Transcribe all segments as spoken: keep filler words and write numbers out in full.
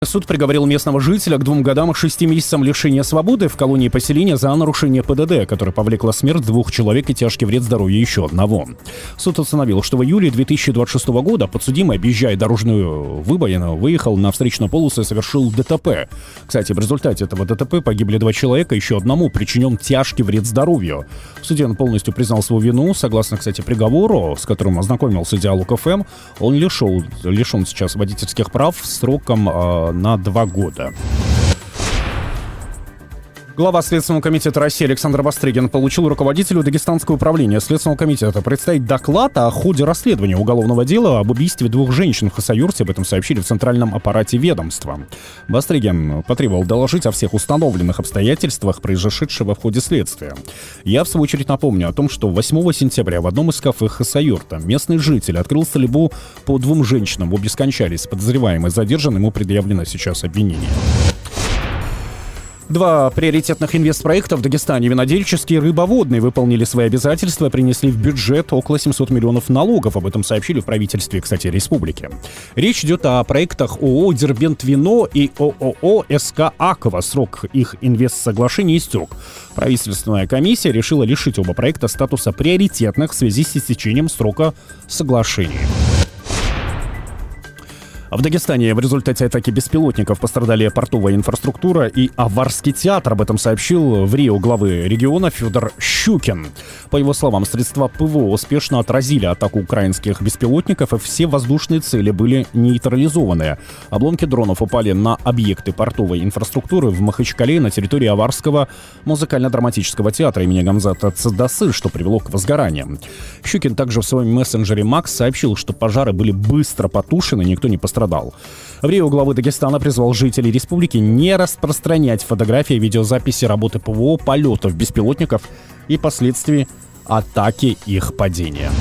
Суд приговорил местного жителя к двум годам и шести месяцам лишения свободы в колонии поселения за нарушение ПДД, которое повлекло смерть двух человек и тяжкий вред здоровью еще одного. Суд установил, что в июле две тысячи двадцать шестого года подсудимый, объезжая дорожную выбоину, выехал на встречную полосу и совершил ДТП. Кстати, в результате этого ДТП погибли два человека, еще одному причинен тяжкий вред здоровью. В суде он полностью признал свою вину. Согласно, кстати, приговору, с которым ознакомился Диалог эф эм, он лишен, лишен сейчас водительских прав сроком э, на два года. Глава Следственного комитета России Александр Бастрыгин получил руководителю Дагестанского управления Следственного комитета представить доклад о ходе расследования уголовного дела об убийстве двух женщин в Хасавюрте. Об этом сообщили в центральном аппарате ведомства. Бастрыгин потребовал доложить о всех установленных обстоятельствах произошедшего в ходе следствия. Я, в свою очередь, напомню о том, что восьмого сентября в одном из кафе Хасавюрта местный житель открыл стрельбу по двум женщинам. Обе скончались. Подозреваемый задержан, ему предъявлено сейчас обвинение. Два приоритетных инвестпроекта в Дагестане, винодельческий и рыбоводный, выполнили свои обязательства и принесли в бюджет около семьсот миллионов налогов. Об этом сообщили в правительстве, кстати, республики. Речь идет о проектах ООО «Дербент-Вино» и ООО «СК Аква». Срок их инвестсоглашений истек. Правительственная комиссия решила лишить оба проекта статуса приоритетных в связи с истечением срока соглашений. В Дагестане в результате атаки беспилотников пострадали портовая инфраструктура и Аварский театр. Об этом сообщил в РИО главы региона Федор Щукин. По его словам, средства ПВО успешно отразили атаку украинских беспилотников, и все воздушные цели были нейтрализованы. Обломки дронов упали на объекты портовой инфраструктуры в Махачкале на территории Аварского музыкально-драматического театра имени Гамзата Цадасы, что привело к возгораниям. Щукин также в своем мессенджере Макс сообщил, что пожары были быстро потушены, никто не пострадал. В РИО главы Дагестана призвал жителей республики не распространять фотографии и видеозаписи работы ПВО, полетов беспилотников и последствий атаки их падения.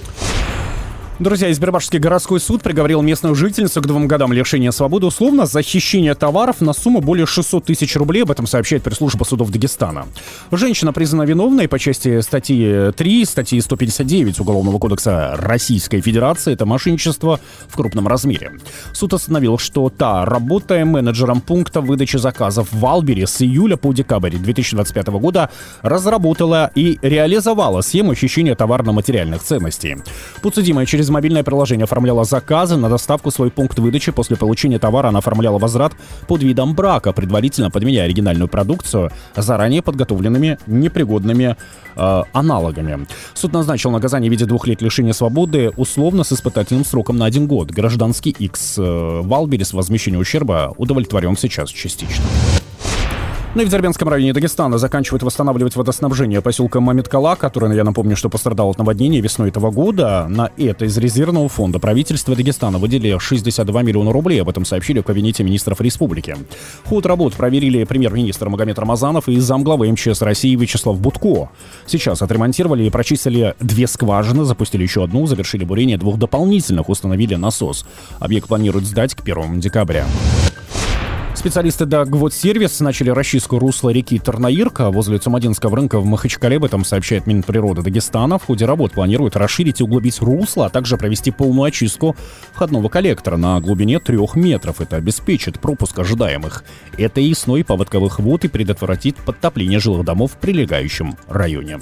Друзья, Избербашский городской суд приговорил местную жительницу к двум годам лишения свободы условно за хищение товаров на сумму более шестьсот тысяч рублей. Об этом сообщает пресс-служба судов Дагестана. Женщина признана виновной по части статьи три, статьи сто пятьдесят девять Уголовного кодекса Российской Федерации. Это мошенничество в крупном размере. Суд установил, что та, работая менеджером пункта выдачи заказов в Валбере с июля по декабрь две тысячи двадцать пятого года, разработала и реализовала схему хищения товарно-материальных ценностей. Подсудимая через мобильное приложение оформляла заказы на доставку в свой пункт выдачи. После получения товара она оформляла возврат под видом брака, предварительно подменяя оригинальную продукцию заранее подготовленными непригодными э, аналогами. Суд назначил наказание в виде двух лет лишения свободы условно с испытательным сроком на один год. Гражданский X э, Валбере с возмещением ущерба удовлетворен сейчас частично. Ну и в Дербентском районе Дагестана заканчивают восстанавливать водоснабжение поселка Мамиткала, который, я напомню, что пострадал от наводнения весной этого года. На это из резервного фонда правительства Дагестана выделили шестьдесят два миллиона рублей. Об этом сообщили в кабинете министров республики. Ход работ проверили премьер-министр Магомед Рамазанов и замглавы эм че эс России Вячеслав Будко. Сейчас отремонтировали и прочистили две скважины, запустили еще одну, завершили бурение двух дополнительных, установили насос. Объект планируют сдать к первому декабря. Специалисты Дагводсервис начали расчистку русла реки Тарнаирка возле Цумадинского рынка в Махачкале. Об этом сообщает Минприроды Дагестана. В ходе работ планируют расширить и углубить русло, а также провести полную очистку входного коллектора на глубине трех метров. Это обеспечит пропуск ожидаемых этой весной поводковых вод и предотвратит подтопление жилых домов в прилегающем районе.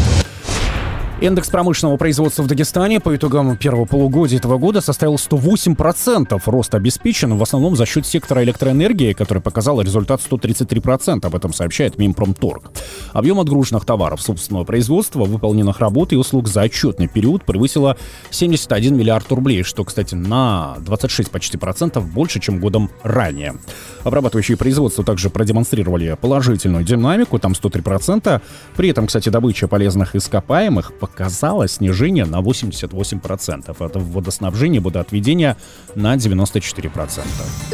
Индекс промышленного производства в Дагестане по итогам первого полугодия этого года составил сто восемь процентов. Рост обеспечен в основном за счет сектора электроэнергии, который показал результат сто тридцать три процента. Об этом сообщает Минпромторг. Объем отгруженных товаров собственного производства, выполненных работ и услуг за отчетный период превысило семьдесят один миллиард рублей, что, кстати, на двадцать шесть почти процентов больше, чем годом ранее. Обрабатывающие производства также продемонстрировали положительную динамику, там сто три процента. При этом, кстати, добыча полезных ископаемых показало снижение на восемьдесят восемь процентов. Это в водоснабжении, водоотведения на девяносто четыре процента.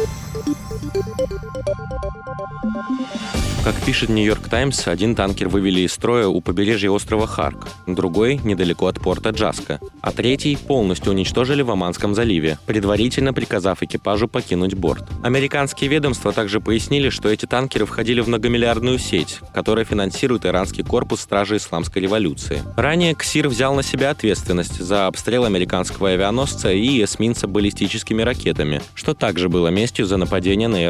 Как пишет «Нью-Йорк Таймс», один танкер вывели из строя у побережья острова Харк, другой — недалеко от порта Джаска, а третий полностью уничтожили в Оманском заливе, предварительно приказав экипажу покинуть борт. Американские ведомства также пояснили, что эти танкеры входили в многомиллиардную сеть, которая финансирует иранский корпус Стражи Исламской революции. Ранее КСИР взял на себя ответственность за обстрел американского авианосца и эсминца баллистическими ракетами, что также было местью за нападение на